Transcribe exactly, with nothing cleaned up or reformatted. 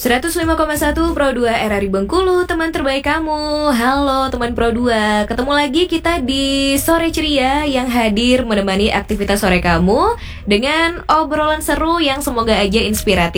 seratus lima koma satu Pro dua R R I Bengkulu, teman terbaik kamu. Halo teman Pro dua, ketemu lagi kita di Sore Ceria yang hadir menemani aktivitas sore kamu dengan obrolan seru yang semoga aja inspiratif.